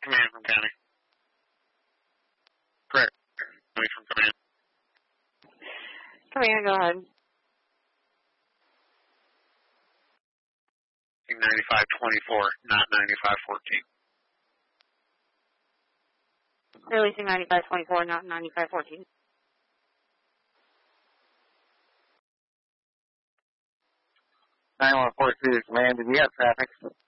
Command from County. Correct. County from Command. Command, go ahead. 9524, not 9514. Releasing 9524, not 9514. 9143 to Command, did you have traffic?